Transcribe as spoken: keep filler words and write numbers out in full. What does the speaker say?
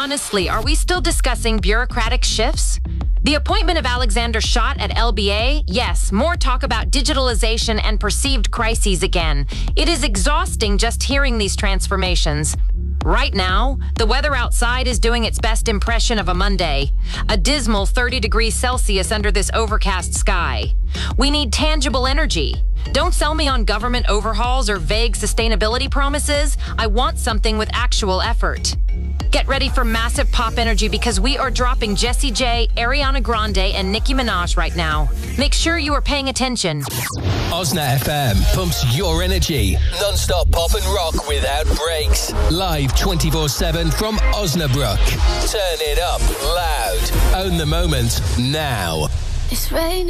Honestly, are we still discussing bureaucratic shifts? The appointment of Alexander Schott at L B A? Yes, more talk about digitalization and perceived crises again. It is exhausting just hearing these transformations. Right now, the weather outside is doing its best impression of a Monday. A dismal thirty degrees Celsius under this overcast sky. We need tangible energy. Don't sell me on government overhauls or vague sustainability promises. I want something with actual effort. Get ready for massive pop energy because we are dropping Jessie J, Ariana Grande, and Nicki Minaj right now. Make sure you are paying attention. Osna F M pumps your energy. Non-stop pop and rock without breaks. Live twenty-four seven from Osnabrück. Turn it up loud. Own the moment now. It's raining.